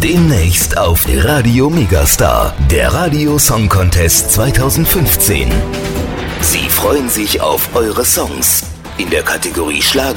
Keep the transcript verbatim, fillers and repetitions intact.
Demnächst auf Radio Megastar, der Radio Song Contest zweitausendfünfzehn. Sie freuen sich auf eure Songs in der Kategorie Schlager